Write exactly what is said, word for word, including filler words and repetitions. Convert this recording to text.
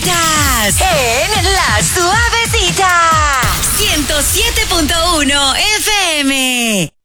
Suavecitas en La Suavecita ciento siete punto uno F M.